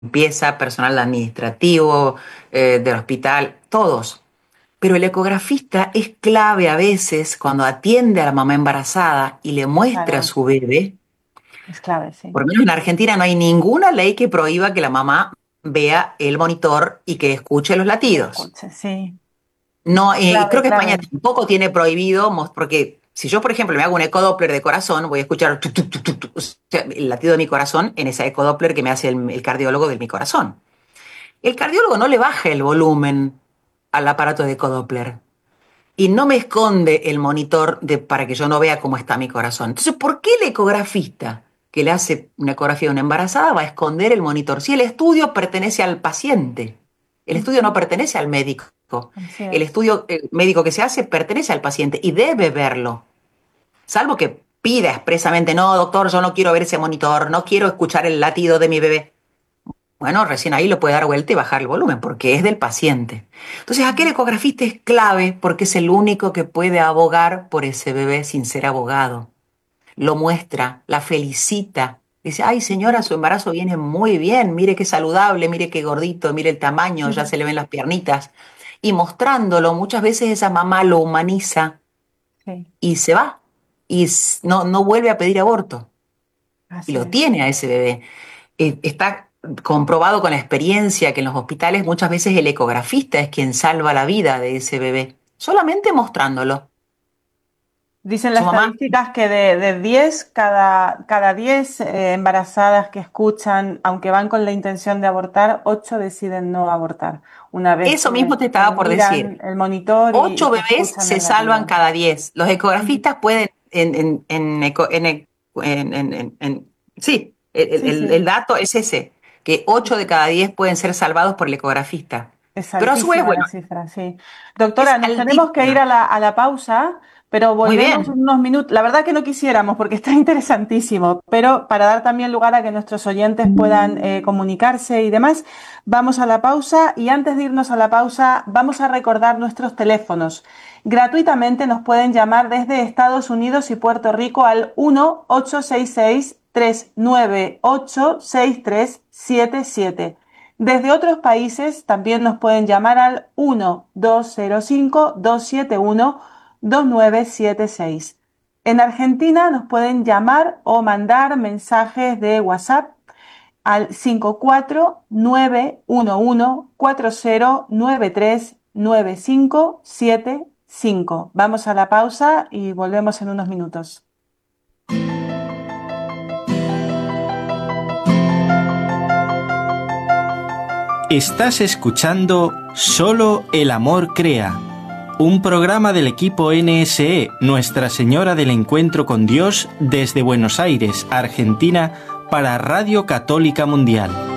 limpieza, personal administrativo, del hospital, todos. Pero el ecografista es clave a veces cuando atiende a la mamá embarazada y le muestra a Claro, su bebé. es clave, sí. Por lo menos en Argentina no hay ninguna ley que prohíba que la mamá vea el monitor y que escuche los Que latidos. escuche, sí. No, y Clave, creo que España clave. tampoco tiene prohibido, porque si yo, por ejemplo, me hago un ecodoppler de corazón, voy a escuchar o sea, el latido de mi corazón en ese ecodoppler que me hace el cardiólogo de mi corazón. El cardiólogo no le baja el volumen al aparato de ecodoppler y no me esconde el monitor para que yo no vea cómo está mi corazón. Entonces, ¿por qué el ecografista que le hace una ecografía a una embarazada va a esconder el monitor? Si el estudio pertenece al paciente, el estudio no Ujú. pertenece al médico. Así El es. estudio médico que se hace pertenece al paciente y debe verlo, salvo que pida expresamente, no, doctor, yo no quiero ver ese monitor, no quiero escuchar el latido de mi bebé. Bueno, recién ahí lo puede dar vuelta y bajar el volumen porque es del paciente. Entonces, aquel Ujú. ecografista es clave porque es el único que puede abogar por ese bebé sin ser abogado. Lo muestra, la felicita. Dice, ay señora, su embarazo viene muy bien, mire qué saludable, mire qué gordito, mire el tamaño, ya Ujú. se le ven las piernitas. Y mostrándolo, muchas veces esa mamá lo humaniza Sí, y se va y no vuelve a pedir aborto y así lo es. tiene a ese bebé. Está comprobado con la experiencia que en los hospitales muchas veces el ecografista es quien salva la vida de ese bebé, solamente mostrándolo. Dicen las Su mamá, estadísticas que de 10, cada 10 embarazadas que escuchan, aunque van con la intención de abortar, 8 deciden no abortar, una vez eso mismo te que estaba por miran decir. el monitor y 8 que bebés escuchan se el salvan latido. cada 10. Los Ujú. ecografistas pueden, sí, Sí, el sí, dato es ese, que 8 de cada 10 pueden ser salvados por el ecografista. es Pero a su vez, altísima la bueno, cifra, sí. es Doctora, nos tenemos que ir altísima. a la pausa, pero Muy volvemos bien. en unos minutos. La verdad que no quisiéramos porque está interesantísimo, pero para dar también lugar a que nuestros oyentes puedan comunicarse y demás, vamos a la pausa y antes de irnos a la pausa vamos a recordar nuestros teléfonos. Gratuitamente nos pueden llamar desde Estados Unidos y Puerto Rico al 1-866-398-6377. Desde otros países también nos pueden llamar al 1-205-271-2976. En Argentina nos pueden llamar o mandar mensajes de WhatsApp al 5491140939575. Vamos a la pausa y volvemos en unos minutos. Estás escuchando Solo el amor crea, un programa del equipo NSE, Nuestra Señora del Encuentro con Dios, desde Buenos Aires, Argentina, para Radio Católica Mundial.